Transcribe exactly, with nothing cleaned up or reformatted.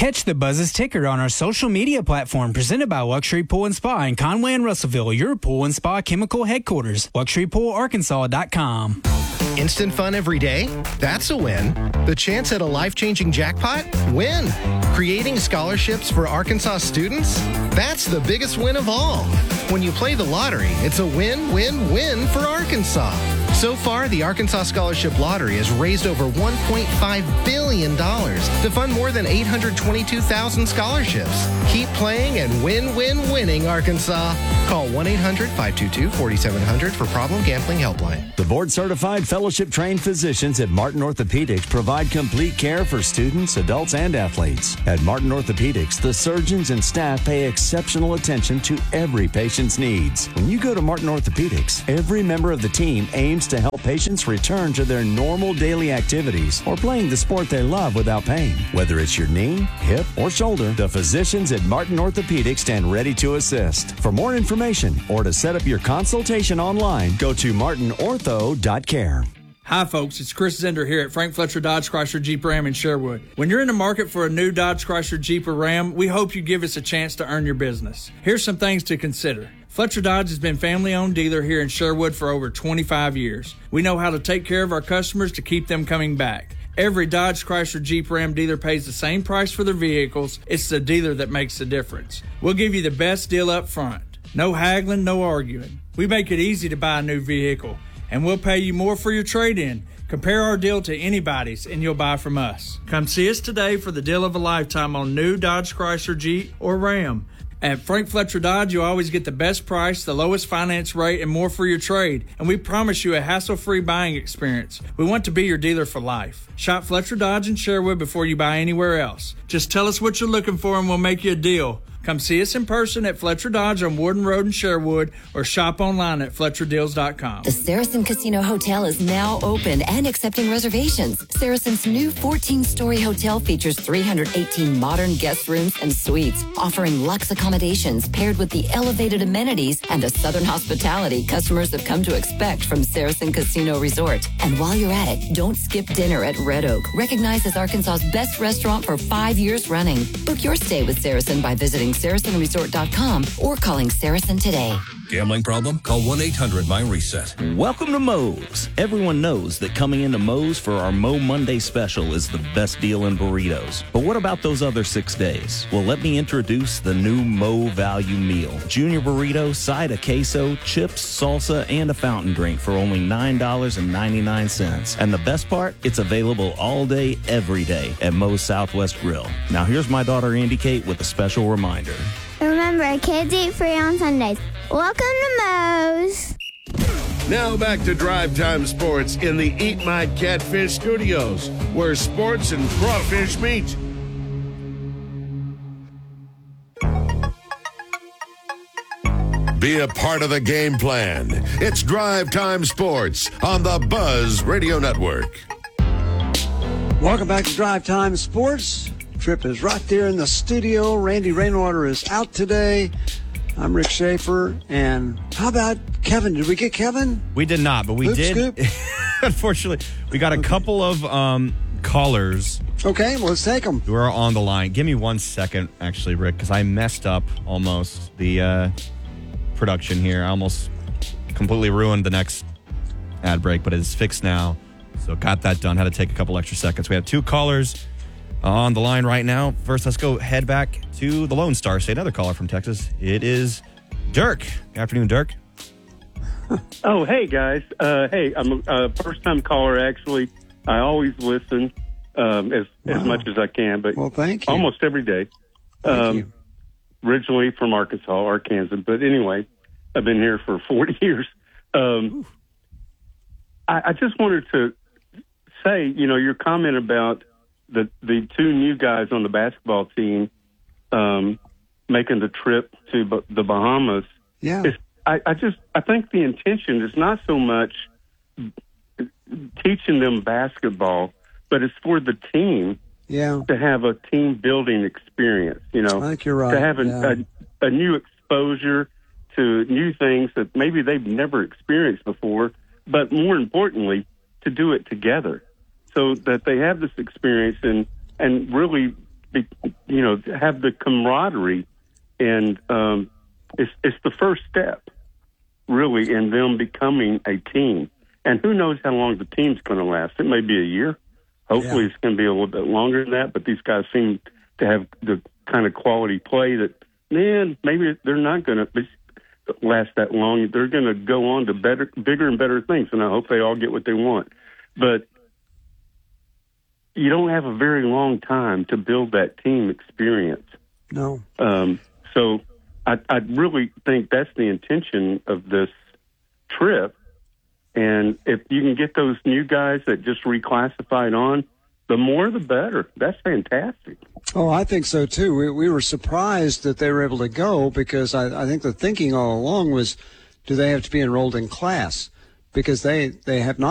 Catch the Buzz's ticker on our social media platform presented by Luxury Pool and Spa in Conway and Russellville, your pool and spa chemical headquarters. luxury pool arkansas dot com. Instant fun every day? That's a win. The chance at a life-changing jackpot? Win. Creating scholarships for Arkansas students? That's the biggest win of all. When you play the lottery, it's a win-win-win for Arkansas. So far, the Arkansas Scholarship Lottery has raised over one point five billion dollars to fund more than eight hundred twenty-two thousand scholarships. Keep playing and win-win-winning, Arkansas. Call one eight hundred five two two four seven zero zero for Problem Gambling Helpline. The board-certified, fellowship-trained physicians at Martin Orthopedics provide complete care for students, adults, and athletes. At Martin Orthopedics, the surgeons and staff pay exceptional attention to every patient's needs. When you go to Martin Orthopedics, every member of the team aims to help patients return to their normal daily activities or playing the sport they love without pain. Whether it's your knee, hip, or shoulder, the physicians at Martin Orthopedics stand ready to assist. For more information or to set up your consultation online, go to martin ortho dot care. Hi, folks. It's Chris Zender here at Frank Fletcher Dodge Chrysler Jeep Ram in Sherwood. When you're in the market for a new Dodge Chrysler Jeep or Ram, we hope you give us a chance to earn your business. Here's some things to consider. Fletcher Dodge has been family-owned dealer here in Sherwood for over twenty-five years. We know how to take care of our customers to keep them coming back. Every Dodge Chrysler Jeep Ram dealer pays the same price for their vehicles. It's the dealer that makes the difference. We'll give you the best deal up front. No haggling, no arguing. We make it easy to buy a new vehicle, and we'll pay you more for your trade-in. Compare our deal to anybody's, and you'll buy from us. Come see us today for the deal of a lifetime on new Dodge Chrysler Jeep or Ram. At Frank Fletcher Dodge, you always get the best price, the lowest finance rate, and more for your trade. And we promise you a hassle-free buying experience. We want to be your dealer for life. Shop Fletcher Dodge in Sherwood before you buy anywhere else. Just tell us what you're looking for and we'll make you a deal. Come see us in person at Fletcher Dodge on Warden Road in Sherwood or shop online at fletcher deals dot com. The Saracen Casino Hotel is now open and accepting reservations. Saracen's new fourteen-story hotel features three hundred eighteen modern guest rooms and suites, offering luxe accommodations paired with the elevated amenities and the southern hospitality customers have come to expect from Saracen Casino Resort. And while you're at it, don't skip dinner at Red Oak, recognized as Arkansas's best restaurant for five years running. Book your stay with Saracen by visiting saracen resort dot com or calling Saracen today. Gambling problem? Call one eight hundred my reset. Welcome to Moe's. Everyone knows that coming into Moe's for our Mo Monday special is the best deal in burritos. But what about those other six days? Well, let me introduce the new Mo Value Meal. Junior burrito, side of queso, chips, salsa, and a fountain drink for only nine dollars and ninety-nine cents. And the best part? It's available all day, every day at Moe's Southwest Grill. Now here's my daughter Andy Kate with a special reminder. Remember, kids eat free on Sundays. Welcome to Moe's. Now back to Drive Time Sports in the Eat My Catfish studios, where sports and crawfish meet. Be a part of the game plan. It's Drive Time Sports on the Buzz Radio Network. Welcome back to Drive Time Sports. Tripp is right there in the studio. Randy Rainwater is out today. I'm Rick Schaefer. And how about Kevin? Did we get Kevin? We did not, but we Hoop did. Unfortunately, we got a okay. couple of um, callers. Okay, well, let's take them. Who are on the line. Give me one second, actually, Rick, because I messed up almost the uh, production here. I almost completely ruined the next ad break, but it's fixed now. So got that done. Had to take a couple extra seconds. We have two callers on the line right now. First, let's go head back to the Lone Star State. Another caller from Texas. It is Dirk. Good afternoon, Dirk. Oh, hey, guys. Uh, hey, I'm a first-time caller, actually. I always listen um, as wow. as much as I can, but well, thank you. Almost every day. Thank um, you. Originally from Arkansas, Arkansas. But anyway, I've been here for forty years. Um, I, I just wanted to say, you know, your comment about the the two new guys on the basketball team um, making the trip to b- the Bahamas. Yeah. It's, I, I just I think the intention is not so much teaching them basketball, but it's for the team yeah. to have a team building experience. You know, I think you're right. To have a, yeah. a, a new exposure to new things that maybe they've never experienced before, but more importantly, to do it together, so that they have this experience and and really, be, you you know, have the camaraderie, and um, it's it's the first step, really, in them becoming a team. And who knows how long the team's going to last? It may be a year. Hopefully, yeah. It's going to be a little bit longer than that. But these guys seem to have the kind of quality play that, man, maybe they're not going to last that long. They're going to go on to better, bigger and better things, and I hope they all get what they want. But you don't have a very long time to build that team experience. No. Um, so I, I really think that's the intention of this trip. And if you can get those new guys that just reclassified on, the more the better. That's fantastic. Oh, I think so, too. We, we were surprised that they were able to go because I, I think the thinking all along was, do they have to be enrolled in class? Because they, they have not.